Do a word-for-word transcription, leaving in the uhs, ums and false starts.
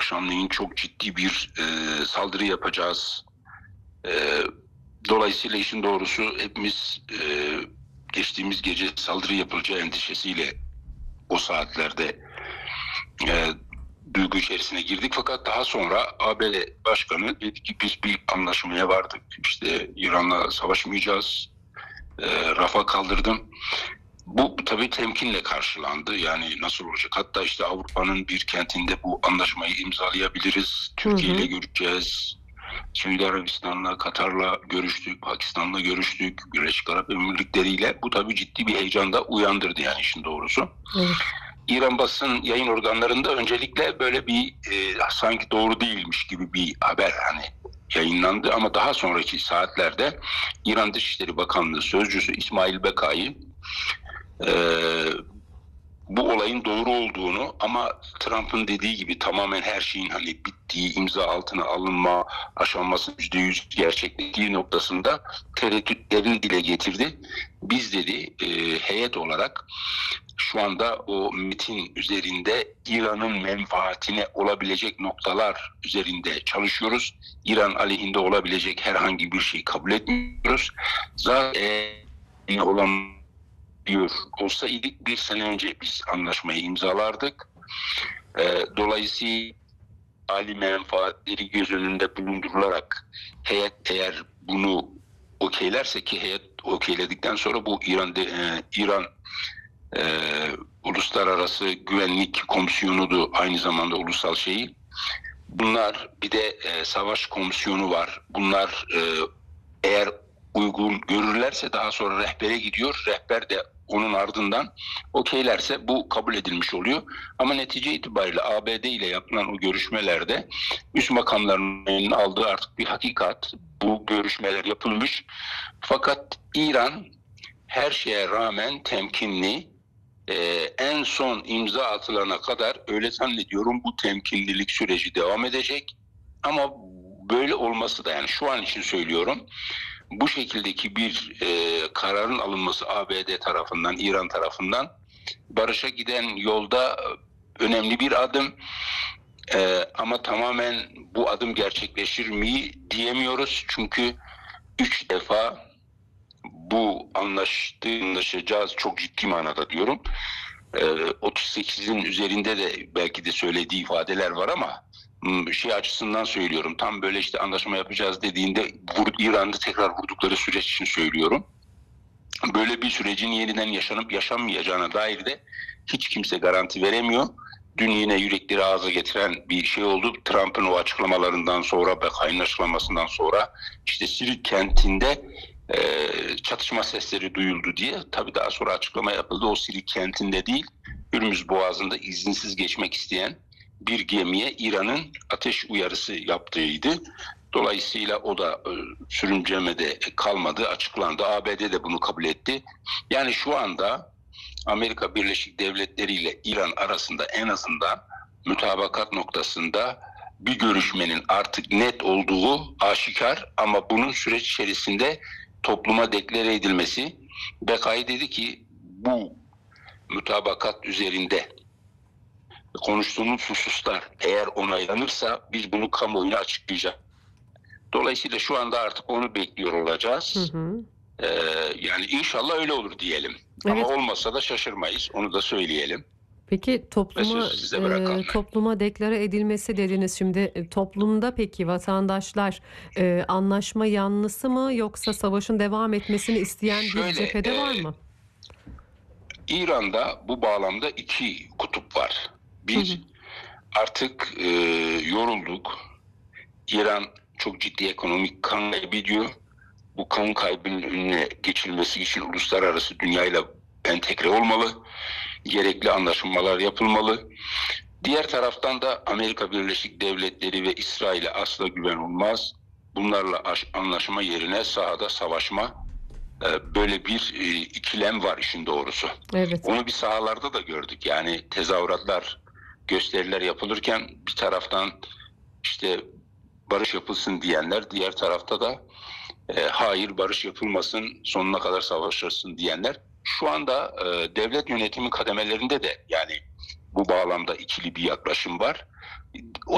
akşamleyin çok ciddi bir e, saldırı yapacağız. E, dolayısıyla işin doğrusu hepimiz e, geçtiğimiz gece saldırı yapılacağı endişesiyle o saatlerde e, duygu içerisine girdik. Fakat daha sonra A B D Başkanı dedi ki biz bir anlaşmaya vardık. İşte İran'la savaşmayacağız. E, rafa kaldırdım. Bu tabii temkinle karşılandı. Yani nasıl olacak? Hatta işte Avrupa'nın bir kentinde bu anlaşmayı imzalayabiliriz. Türkiye ile görüşeceğiz. Suudi Arabistan'la, Katar'la görüştük, Pakistan'la görüştük, Birleşik Arap Emirlikleri ile. Bu tabii ciddi bir heyecanda uyandırdı yani işin doğrusu. Evet. İran basın yayın organlarında öncelikle böyle bir e, sanki doğru değilmiş gibi bir haber hani yayınlandı ama daha sonraki saatlerde İran Dışişleri Bakanlığı Sözcüsü İsmail Bekai e, bu olayın doğru olduğunu ama Trump'ın dediği gibi tamamen her şeyin hani bittiği, imza altına alınma aşaması yüzde yüz gerçekleştiği noktasında tereddütlerini dile getirdi. Biz dedi e, heyet olarak şu anda o metin üzerinde İran'ın menfaatine olabilecek noktalar üzerinde çalışıyoruz. İran aleyhinde olabilecek herhangi bir şey kabul etmiyoruz. Zaten olan diyor olsaydık bir sene önce biz anlaşmayı imzalardık. E, dolayısıyla ali menfaatleri göz önünde bulundurularak heyet eğer bunu okeylerse ki heyet okeyledikten sonra bu İran de, e, İran e, Uluslararası Güvenlik Komisyonu'du aynı zamanda ulusal şeyi. Bunlar bir de e, savaş komisyonu var. Bunlar e, eğer uygun görürlerse daha sonra rehbere gidiyor. Rehber de onun ardından okeylerse bu kabul edilmiş oluyor. Ama netice itibariyle A B D ile yapılan o görüşmelerde üst makamların aldığı artık bir hakikat. Bu görüşmeler yapılmış. Fakat İran her şeye rağmen temkinli. Ee, en son imza atılana kadar öyle zannediyorum bu temkinlilik süreci devam edecek. Ama böyle olması da yani şu an için söylüyorum. Bu şekildeki bir e, kararın alınması A B D tarafından, İran tarafından barışa giden yolda önemli bir adım. E, ama tamamen bu adım gerçekleşir mi diyemiyoruz. Çünkü üç defa bu anlaştığı, anlaşacağız çok ciddi manada diyorum. E, otuz sekizin üzerinde de belki de söylediği ifadeler var ama şey açısından söylüyorum. Tam böyle işte anlaşma yapacağız dediğinde İran'da tekrar vurdukları süreç için söylüyorum. Böyle bir sürecin yeniden yaşanıp yaşanmayacağına dair de hiç kimse garanti veremiyor. Dün yine yürekleri ağza getiren bir şey oldu. Trump'ın o açıklamalarından sonra, Bekai'nin açıklamasından sonra işte Sirik kentinde e, çatışma sesleri duyuldu diye. Tabii daha sonra açıklama yapıldı. O Sirik kentinde değil, Hürmüz Boğazı'nda izinsiz geçmek isteyen bir gemiye İran'ın ateş uyarısı yaptığıydı. Dolayısıyla o da e, sürüncemede kalmadı, açıklandı. A B D de bunu kabul etti. Yani şu anda Amerika Birleşik Devletleri ile İran arasında en azından mütabakat noktasında bir görüşmenin artık net olduğu aşikar ama bunun süreç içerisinde topluma deklare edilmesi. Bekai dedi ki bu mütabakat üzerinde konuştuğumuz hususlar eğer onaylanırsa biz bunu kamuoyuna açıklayacağız. Dolayısıyla şu anda artık onu bekliyor olacağız. Hı hı. Ee, yani inşallah öyle olur diyelim. Evet. Ama olmasa da şaşırmayız. Onu da söyleyelim. Peki topluma sözü size bırakalım. e, topluma deklare edilmesi dediniz. Şimdi e, toplumda peki vatandaşlar e, anlaşma yanlısı mı yoksa savaşın devam etmesini isteyen bir Şöyle, cephede e, var mı? İran'da bu bağlamda iki kutup var. Bir, Hı hı. artık e, yorulduk. İran çok ciddi ekonomik kan kaybediyor. Bu kan kaybının önüne geçilmesi için uluslararası dünyayla entegre olmalı. Gerekli anlaşmalar yapılmalı. Diğer taraftan da Amerika Birleşik Devletleri ve İsrail'e asla güven olmaz. Bunlarla anlaşma yerine sahada savaşma, böyle bir ikilem var işin doğrusu. Evet. Onu bir sahalarda da gördük. Yani tezahüratlar, gösteriler yapılırken bir taraftan işte barış yapılsın diyenler, diğer tarafta da e, hayır barış yapılmasın, sonuna kadar savaşırsın diyenler. Şu anda e, devlet yönetimi kademelerinde de yani bu bağlamda ikili bir yaklaşım var. O